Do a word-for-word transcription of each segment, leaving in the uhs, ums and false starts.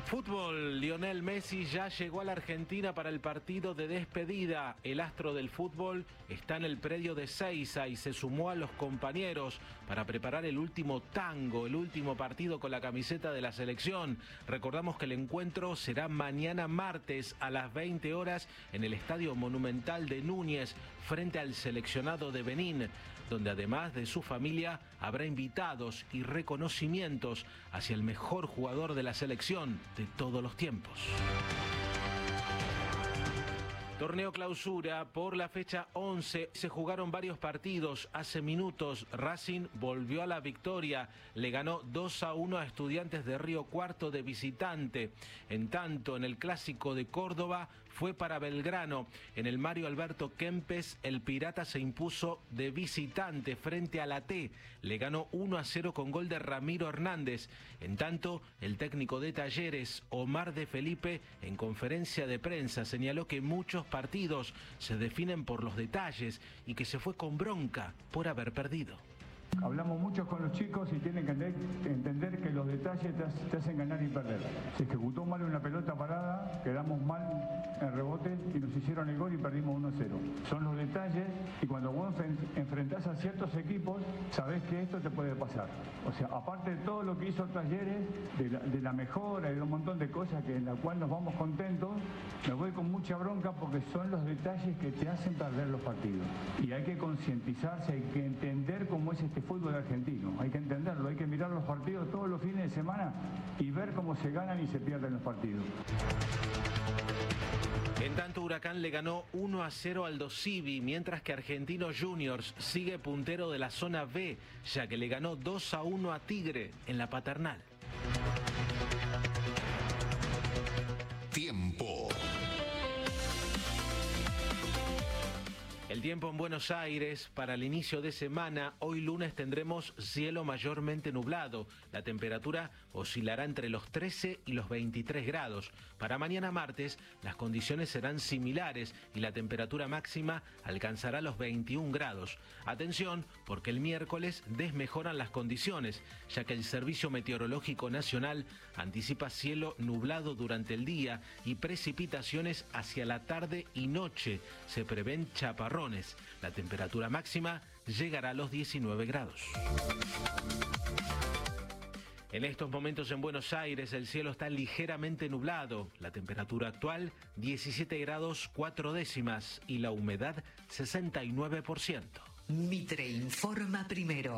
Fútbol, Lionel Messi ya llegó a la Argentina para el partido de despedida. El astro del fútbol está en el predio de Seiza y se sumó a los compañeros para preparar el último tango, el último partido con la camiseta de la selección. Recordamos que el encuentro será mañana martes a las veinte horas en el Estadio Monumental de Núñez, frente al seleccionado de Benín, donde además de su familia habrá invitados y reconocimientos hacia el mejor jugador de la selección de todos los tiempos. Torneo Clausura, por la fecha once se jugaron varios partidos. Hace minutos Racing volvió a la victoria, le ganó dos a uno a Estudiantes de Río Cuarto de visitante. En tanto, en el Clásico de Córdoba fue para Belgrano. En el Mario Alberto Kempes, el Pirata se impuso de visitante frente a la T. Le ganó uno a cero con gol de Ramiro Hernández. En tanto, el técnico de Talleres, Omar de Felipe, en conferencia de prensa señaló que muchos partidos se definen por los detalles y que se fue con bronca por haber perdido. Hablamos mucho con los chicos y tienen que entender que los detalles te hacen ganar y perder. Se ejecutó mal una pelota parada, quedamos mal en rebote y nos hicieron el gol y perdimos uno a cero. Son los detalles y cuando vos enfrentás a ciertos equipos, sabés que esto te puede pasar. O sea, aparte de todo lo que hizo Talleres, de la, de la mejora y de un montón de cosas que en la cual nos vamos contentos, me voy con mucha bronca porque son los detalles que te hacen perder los partidos. Y hay que concientizarse, hay que entender cómo es este fútbol argentino, hay que entenderlo, hay que mirar los partidos todos los fines de semana y ver cómo se ganan y se pierden los partidos. En tanto, Huracán le ganó uno a cero al Dosivi, mientras que Argentinos Juniors sigue puntero de la zona B, ya que le ganó dos a uno a Tigre en la Paternal. Tiempo. El tiempo en Buenos Aires para el inicio de semana. Hoy lunes tendremos cielo mayormente nublado. La temperatura oscilará entre los trece y los veintitrés grados. Para mañana martes las condiciones serán similares y la temperatura máxima alcanzará los veintiún grados. Atención, porque el miércoles desmejoran las condiciones, ya que el Servicio Meteorológico Nacional anticipa cielo nublado durante el día y precipitaciones hacia la tarde y noche. Se prevén chaparrones. La temperatura máxima llegará a los diecinueve grados. En estos momentos en Buenos Aires el cielo está ligeramente nublado. La temperatura actual diecisiete grados cuatro décimas y la humedad sesenta y nueve por ciento. Mitre informa primero.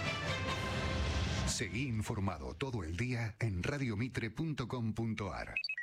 Seguí informado todo el día en radio mitre punto com punto ar.